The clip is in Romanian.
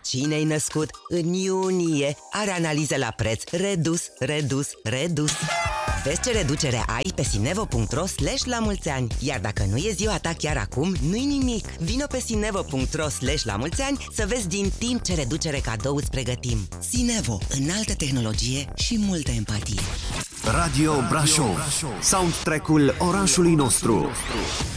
Cine-i născut în iunie are analize la preț redus. Vezi ce reducere ai pe sinevo.ro/lamulțeani. Iar dacă nu e ziua ta chiar acum, nu-i nimic. Vino pe sinevo.ro/lamulțeani să vezi din timp ce reducere cadou îți pregătim. Sinevo, înaltă tehnologie și multă empatie. Radio Brașov, soundtrack-ul orașului nostru.